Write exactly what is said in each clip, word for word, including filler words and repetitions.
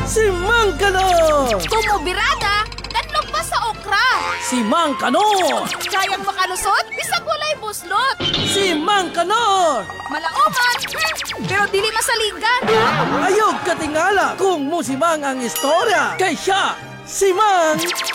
Si Mang Kanor! Kumubirada, kanlog pa sa okra. Si Mang Kanor! Kayang makalusot, bisag walay buslot. Si Mang Kanor! Malaoman, hmm, pero dili masaligan. Ayog katingala kung musimang ang istorya. Kay siya, si Mang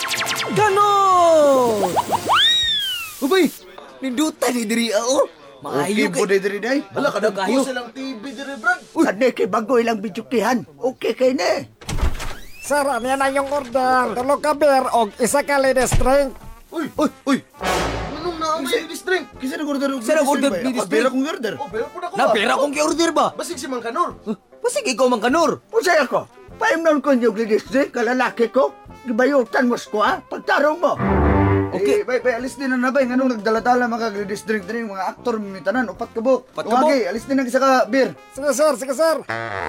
Kanor! Ubay, nindutan ni diri ako. Okay po na diri day. Wala ka na kayo. Silang T V diri, Brad. Kani kay bago ilang bidyukihan. Okay kay na. Sir, ano yan na yung order? Tulog ka beer o isa ka ladies drink. Uy, uy, uy. Anong na ang ladies drink? Kisa nag-order ng Sir, nag-order ba? ladies Ah, pera drink. kong order. Oh, pero po na ko Na pera kong gi-order ba? Basig si Mang Kanor. Pasig ikaw Mang Kanor. Pusay ako. Paimnon ko yung ladies drink, kalalaki ko. Gibayutan mo ko ha, pagtarong mo. Okay. Eh, bay, bay, alis din na na bay. Nganong nagdaladala mga ladies drink din mga aktor ni tanan, upat ka buk. Upat ka buk. Tumagi, alis din na isa ka beer. Sige sir, sige sir.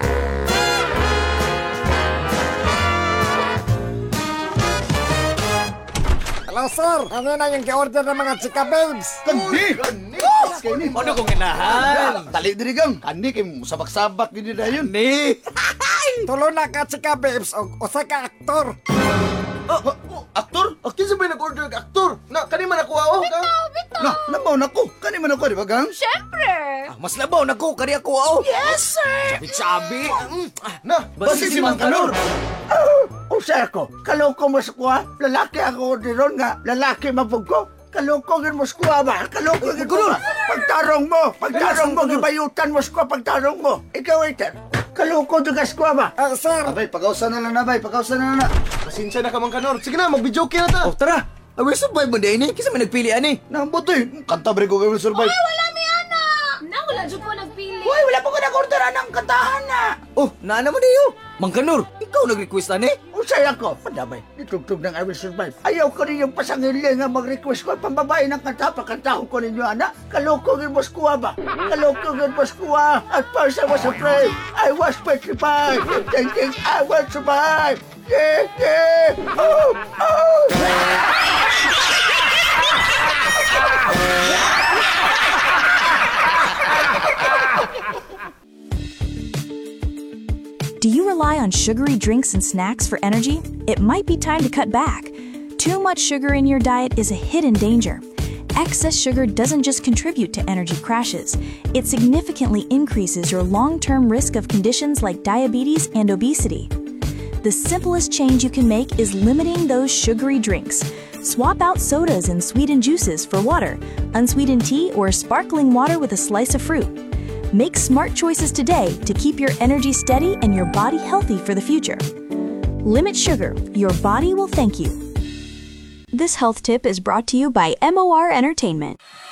Hello sir, ano na yung ki-order ng mga chika babes? Kandi! Gani! Kani! Ano kong inahan? Tali diri gang. Kandi kay sabak-sabak gini dayon. Ni. Tulo na ka chika babes o usa ka aktor. Oh, oh, aktor? Oh, kinsa ba yung nag-order ng aktor? Na, kani man ako oh. Ka? Na, nabaw na ko. Kani man ako, di ba gang? Siyempre. Ah, mas labaw na ko, kari ako ako. Yes, sir. Sabi-sabi. Mm. Na, Basig si Mang Kanor. Usa ako. Kaloko mo sa kuha. Lalaki ako diron nga. Lalaki mapug ko. Kaloko gin mo sa kuha ba? Kaloko gin mo ba? Pagtarong mo. Pagtarong mo. Gibayutan mo sa kuha. Pagtarong mo. Ikaw, waiter. Kaloko doon ka sa kuha ba? Ah, sir, Abay, pagkausan na lang na, bay. Pagkausan na lang na. pasensya na ka Mang Kanor. Sige na, mag-video na ta. Oh, tara. Away survive mo din eh. Kisa may nagpili ani. Nambutoy. Kanta ba rin ko kayo survive? Wala mi ana. Na wala jud ko nagpili. Uy, wala pa ko nag-order ng kantahan na. Oh, naana mo diyo. Mang Kanor, ikaw nag-request ani. Usay ako. Padabay. Nitugtog ng I Will Survive. Ayaw ko rin yung pasangili nga mag-request ko. Pambabae ng kanta. Pagkantahon ko ninyo, anak. Kaloko gin mo sa kuha ba? Kaloko gin mo sa kuha. At first I was afraid. I was petrified. Thinking I will survive. Yeah, yeah. Oh, oh. Do you rely on sugary drinks and snacks for energy? It might be time to cut back. Too much sugar in your diet is a hidden danger. Excess sugar doesn't just contribute to energy crashes, it significantly increases your long-term risk of conditions like diabetes and obesity. The simplest change you can make is limiting those sugary drinks. Swap out sodas and sweetened juices for water, unsweetened tea, or sparkling water with a slice of fruit. Make smart choices today to keep your energy steady and your body healthy for the future. Limit sugar. Your body will thank you. This health tip is brought to you by M O R Entertainment.